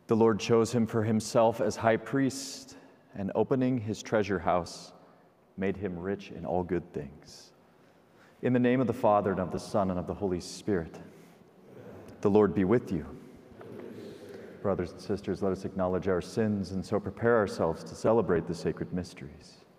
The Lord chose him for himself as high priest, and opening his treasure house, made him rich in all good things. In the name of the Father, and of the Son, and of the Holy Spirit, the Lord be with you. Brothers and sisters, let us acknowledge our sins and so prepare ourselves to celebrate the sacred mysteries.